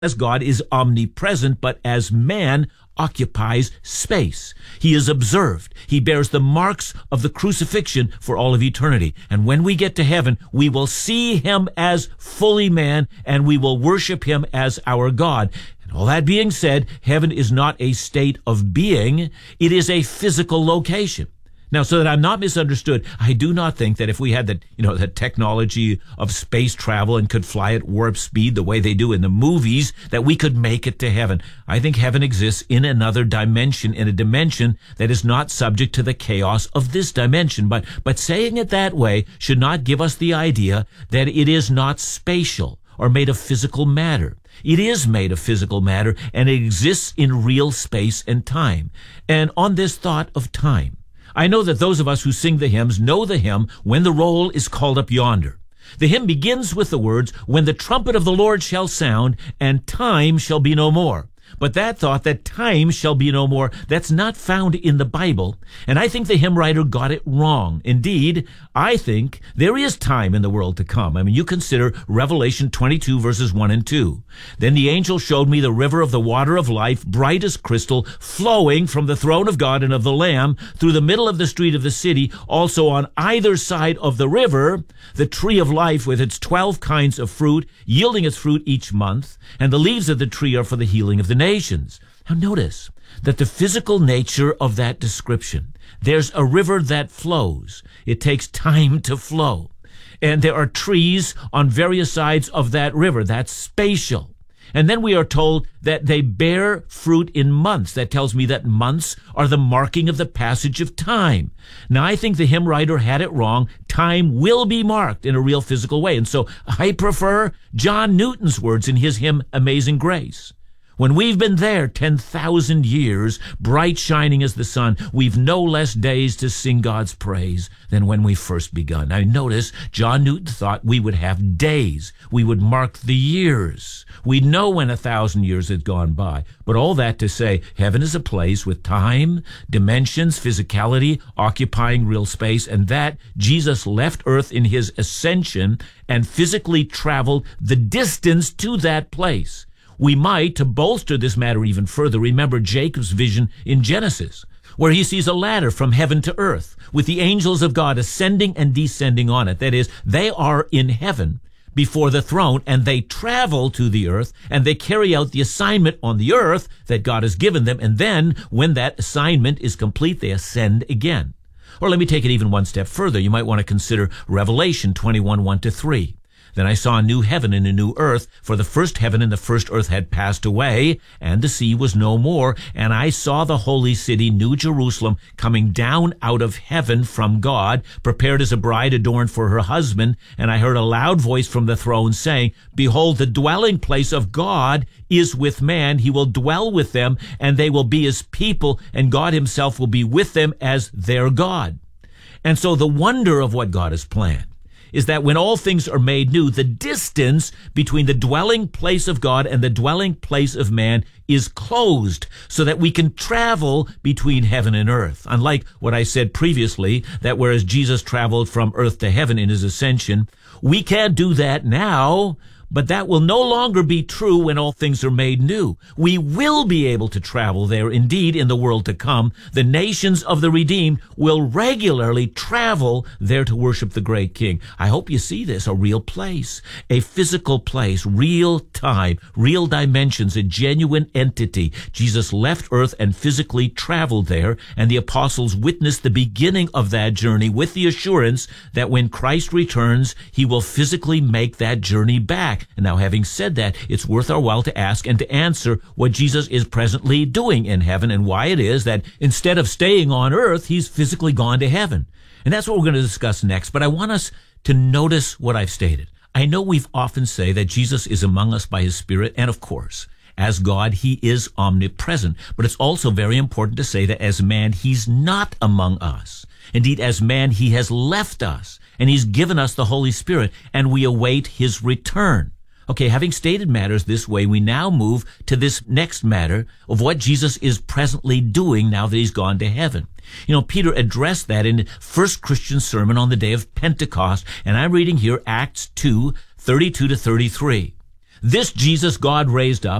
as God is omnipresent, but as man occupies space. He is observed. He bears the marks of the crucifixion for all of eternity. And when we get to heaven, we will see him as fully man, and we will worship him as our God. And all that being said, heaven is not a state of being. It is a physical location. Now, so that I'm not misunderstood, I do not think that if we had the technology of space travel and could fly at warp speed the way they do in the movies, that we could make it to heaven. I think heaven exists in another dimension, in a dimension that is not subject to the chaos of this dimension. But saying it that way should not give us the idea that it is not spatial or made of physical matter. It is made of physical matter, and it exists in real space and time. And on this thought of time, I know that those of us who sing the hymns know the hymn, "When the Roll is Called Up Yonder." The hymn begins with the words, "When the trumpet of the Lord shall sound, and time shall be no more." But that thought, that time shall be no more, that's not found in the Bible. And I think the hymn writer got it wrong. Indeed, I think there is time in the world to come. I mean, you consider Revelation 22 verses 1 and 2. "Then the angel showed me the river of the water of life, bright as crystal, flowing from the throne of God and of the Lamb through the middle of the street of the city. Also on either side of the river, the tree of life with its 12 kinds of fruit, yielding its fruit each month, and the leaves of the tree are for the healing of the nations." Now notice that the physical nature of that description, there's a river that flows. It takes time to flow. And there are trees on various sides of that river. That's spatial. And then we are told that they bear fruit in months. That tells me that months are the marking of the passage of time. Now, I think the hymn writer had it wrong. Time will be marked in a real physical way. And so I prefer John Newton's words in his hymn, Amazing Grace. "When we've been there 10,000 years, bright shining as the sun, we've no less days to sing God's praise than when we first begun." Now notice, John Newton thought we would have days. We would mark the years. We'd know when 1,000 years had gone by. But all that to say, heaven is a place with time, dimensions, physicality, occupying real space, and that Jesus left earth in his ascension and physically traveled the distance to that place. We might, to bolster this matter even further, remember Jacob's vision in Genesis, where he sees a ladder from heaven to earth with the angels of God ascending and descending on it. That is, they are in heaven before the throne, and they travel to the earth, and they carry out the assignment on the earth that God has given them. And then, when that assignment is complete, they ascend again. Or let me take it even one step further. You might want to consider Revelation 21, 1-3. "Then I saw a new heaven and a new earth, for the first heaven and the first earth had passed away, and the sea was no more. And I saw the holy city, New Jerusalem, coming down out of heaven from God, prepared as a bride adorned for her husband. And I heard a loud voice from the throne saying, Behold, the dwelling place of God is with man. He will dwell with them, and they will be his people, and God himself will be with them as their God." And so the wonder of what God has planned is that when all things are made new, the distance between the dwelling place of God and the dwelling place of man is closed so that we can travel between heaven and earth. Unlike what I said previously, that whereas Jesus traveled from earth to heaven in his ascension, we can't do that now, but that will no longer be true when all things are made new. We will be able to travel there. Indeed, in the world to come, the nations of the redeemed will regularly travel there to worship the great King. I hope you see this, a real place, a physical place, real time, real dimensions, a genuine entity. Jesus left earth and physically traveled there, and the apostles witnessed the beginning of that journey with the assurance that when Christ returns, he will physically make that journey back. And now, having said that, it's worth our while to ask and to answer what Jesus is presently doing in heaven and why it is that instead of staying on earth, he's physically gone to heaven. And that's what we're going to discuss next. But I want us to notice what I've stated. I know we've often say that Jesus is among us by his Spirit, and of course, as God, he is omnipresent. But it's also very important to say that as man, he's not among us. Indeed, as man, he has left us, and he's given us the Holy Spirit, and we await his return. Okay, having stated matters this way, we now move to this next matter of what Jesus is presently doing now that he's gone to heaven. You know, Peter addressed that in the first Christian sermon on the day of Pentecost, and I'm reading here Acts 2, 32-33. This Jesus God raised up